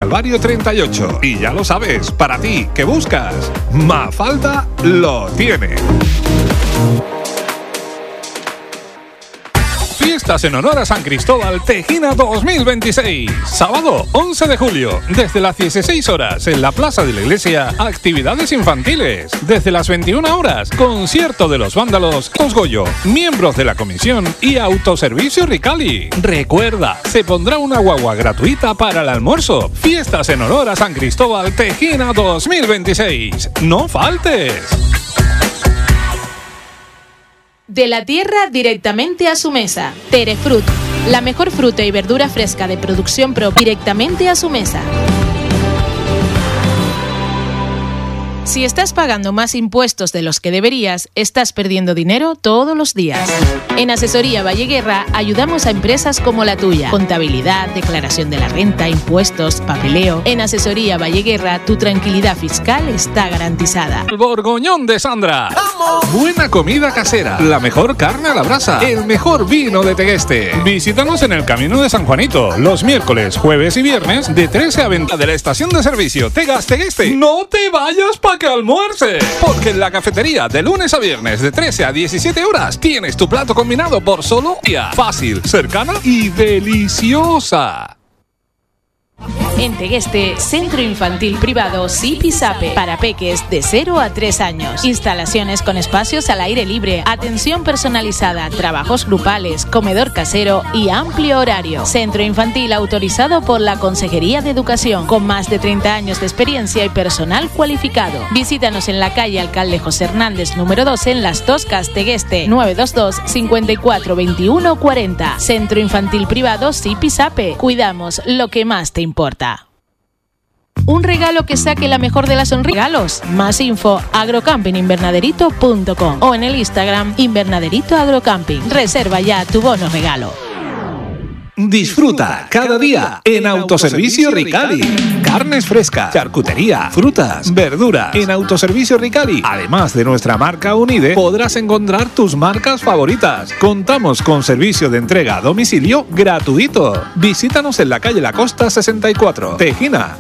Calvario 38. Y ya lo sabes, para ti que buscas, Mafalda lo tiene. Fiestas en honor a San Cristóbal Tejina 2026. Sábado 11 de julio, desde las 16 horas en la Plaza de la Iglesia, actividades infantiles. Desde las 21 horas, concierto de los Vándalos, Cosgoyo, miembros de la comisión y autoservicio Ricali. Recuerda, se pondrá una guagua gratuita para el almuerzo. Fiestas en honor a San Cristóbal Tejina 2026. ¡No faltes! De la tierra directamente a su mesa. Terefrut, la mejor fruta y verdura fresca de producción propia directamente a su mesa. Si estás pagando más impuestos de los que deberías, estás perdiendo dinero todos los días. En Asesoría Valleguerra ayudamos a empresas como la tuya. Contabilidad, declaración de la renta, impuestos, papeleo. En Asesoría Valleguerra tu tranquilidad fiscal está garantizada. El Borgoñón de Sandra. ¡Vamos! Buena comida casera, la mejor carne a la brasa, el mejor vino de Tegueste. Visítanos en el Camino de San Juanito los miércoles, jueves y viernes de 13 a 20 de la estación de servicio Tegas Tegueste. No te vayas para que almuerce, porque en la cafetería de lunes a viernes de 13 a 17 horas tienes tu plato combinado por solo día. Fácil, cercana y deliciosa. En Tegueste, Centro Infantil Privado Zipizape para peques de 0 a 3 años. Instalaciones con espacios al aire libre, atención personalizada, trabajos grupales, comedor casero y amplio horario. Centro Infantil autorizado por la Consejería de Educación, con más de 30 años de experiencia y personal cualificado. Visítanos en la calle Alcalde José Hernández, número 12, en Las Toscas, Tegueste, 922 54 21 40. Centro Infantil Privado Zipizape. Cuidamos lo que más te importa. Un regalo que saque la mejor de las sonrisas. Más info, agrocampinginvernaderito.com o en el Instagram Invernaderito Agrocamping. Reserva ya tu bono regalo. Disfruta cada día en Autoservicio Ricali. Carnes frescas, charcutería, frutas, verduras. En Autoservicio Ricali, además de nuestra marca Unide, podrás encontrar tus marcas favoritas. Contamos con servicio de entrega a domicilio gratuito. Visítanos en la calle La Costa 64, Tejina,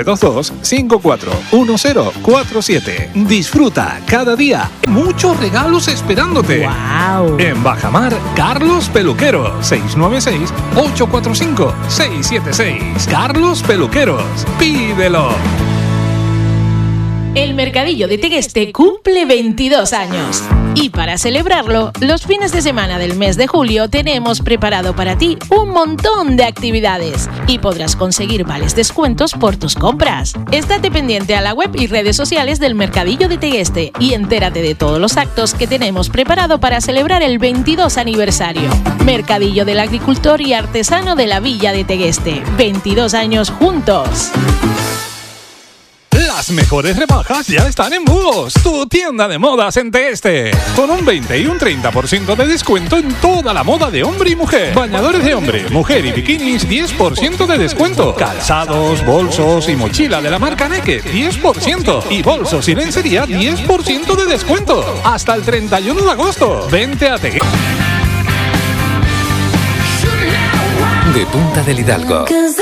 922-541047. Disfruta cada día. Muchos regalos esperándote. ¡Wow! En Bajamar, Carlos Peluquero, 696-845-676. Carlos Peluqueros, pídelo. El Mercadillo de Tegueste cumple 22 años. Y para celebrarlo, los fines de semana del mes de julio tenemos preparado para ti un montón de actividades y podrás conseguir vales descuentos por tus compras. Estate pendiente a la web y redes sociales del Mercadillo de Tegueste y entérate de todos los actos que tenemos preparado para celebrar el 22 aniversario. Mercadillo del Agricultor y Artesano de la Villa de Tegueste. 22 años juntos. Las mejores rebajas ya están en Búhos, tu tienda de modas en Tegueste. Con un 20 y un 30% de descuento en toda la moda de hombre y mujer. Bañadores de hombre, mujer y bikinis, 10% de descuento. Calzados, bolsos y mochila de la marca Naked, 10%. Y bolsos y lencería, 10% de descuento. Hasta el 31 de agosto. Vente a Tegueste. De Punta del Hidalgo.